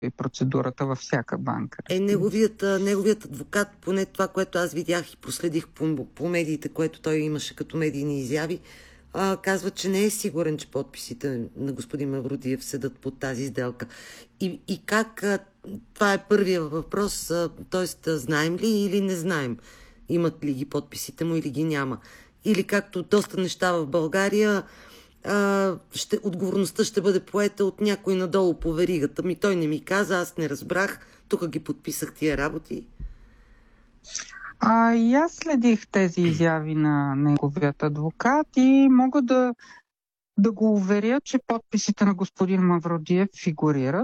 и процедурата във всяка банка. Неговият адвокат, поне това, което аз видях и проследих по медиите, което той имаше като медийни изяви, казва, че не е сигурен, че подписите на господин Мавродиев седат под тази сделка. И как, това е първия въпрос, т.е. знаем ли или не знаем? Имат ли ги подписите му или ги няма? Или както доста неща в България, отговорността ще бъде поета от някой надолу по веригата. Той не ми каза, аз не разбрах, тук ги подписах тия работи. И аз следих тези изяви на неговият адвокат и мога да го уверя, че подписите на господин Мавродиев фигурират.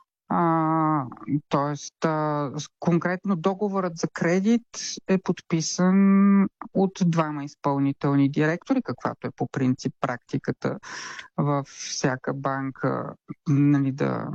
Тоест, конкретно договорът за кредит е подписан от двама изпълнителни директори, каквато е по принцип практиката във всяка банка, нали,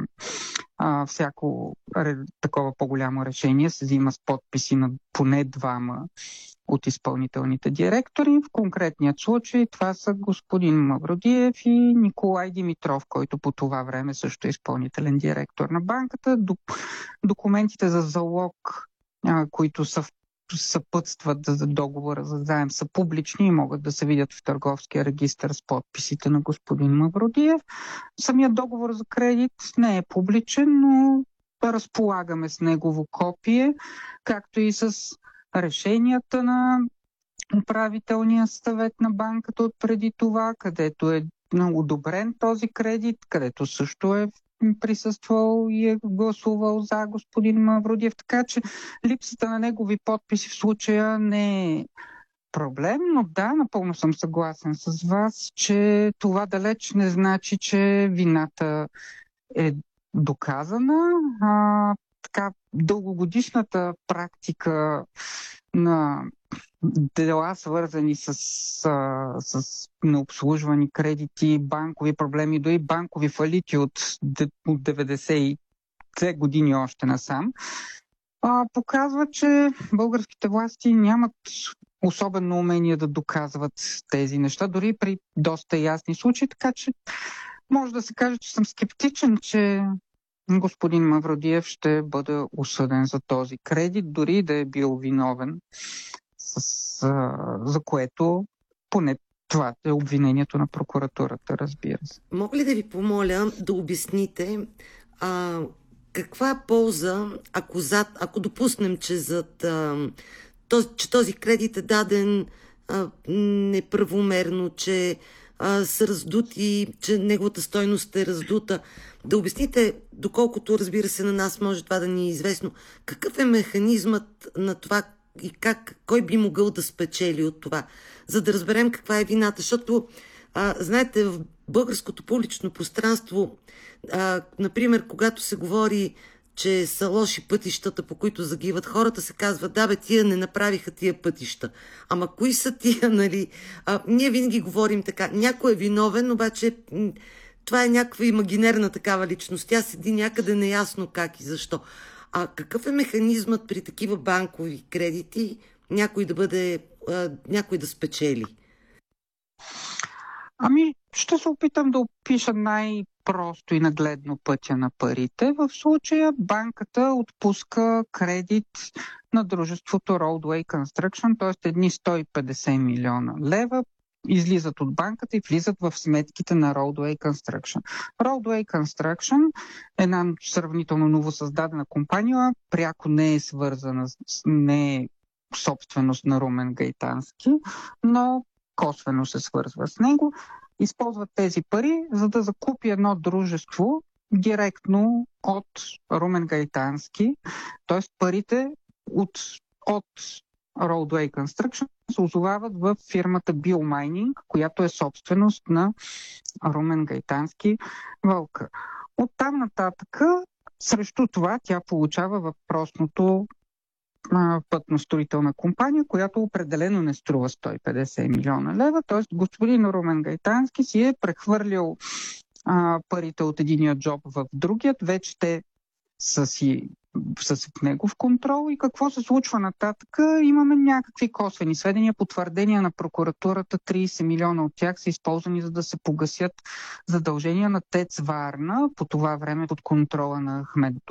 всяко такова по-голямо решение се взима с подписи на поне двама от изпълнителните директори. В конкретният случай това са господин Мавродиев и Николай Димитров, който по това време също е изпълнителен директор на банката. Документите за залог, които съпътстват за договора за заем, са публични и могат да се видят в търговския регистър с подписите на господин Мавродиев. Самият договор за кредит не е публичен, но разполагаме с негово копие, както и с решенията на управителния съвет на банката от преди това, където е одобрен този кредит, където също е присъствал и е гласувал за господин Мавродиев. Така че липсата на негови подписи в случая не е проблем, но да, напълно съм съгласен с вас, че това далеч не значи, че вината е доказана. Така, дългогодишната практика на дела, свързани с необслужвани кредити, банкови проблеми, дори банкови фалити от 92 години още насам, показва, че българските власти нямат особено умение да доказват тези неща, дори при доста ясни случаи, така че може да се каже, че съм скептичен, че господин Мавродиев ще бъде осъден за този кредит, дори да е бил виновен, за което поне това е обвинението на прокуратурата, разбира се. Мога ли да ви помоля да обясните каква полза, ако допуснем, че че този кредит е даден неправомерно, че са раздути, че неговата стойност е раздута. Да обясните, доколкото, разбира се, на нас може това да ни е известно, какъв е механизмът на това и кой би могъл да спечели от това, за да разберем каква е вината. Защото, знаете, в българското публично пространство, например, когато се говори, че са лоши пътищата, по които загиват хората, се казва, да бе, тия не направиха тия пътища. Ама кои са тия, нали? Ние винаги говорим така, някой е виновен, обаче това е някаква имагинерна такава личност. Тя седи някъде неясно как и защо. Какъв е механизмът при такива банкови кредити някой да спечели? Ще се опитам да опиша най-просто и нагледно пътя на парите. В случая банката отпуска кредит на дружеството Roadway Construction, т.е. едни 150 милиона лева излизат от банката и влизат в сметките на Roadway Construction. Roadway Construction е една сравнително новосъздадена компания, пряко не е свързана, не е собственост на Румен Гайтански, но косвено се свързва с него. Използват тези пари, за да закупи едно дружество директно от Румен Гайтански, т.е. парите от Roadway Construction се озовават в фирмата Biomaining, която е собственост на Румен Гайтански Вълка. Оттам нататък срещу това тя получава въпросното пътно-строителна компания, която определено не струва 150 милиона лева. Т.е. господин Румен Гайтански си е прехвърлил парите от единия джоб в другият. Вече те са в негов контрол. И какво се случва нататък? Имаме някакви косвени сведения, потвърдения на прокуратурата. 30 милиона от тях са използвани, за да се погасят задължения на ТЕЦ Варна, по това време под контрола на Ахмед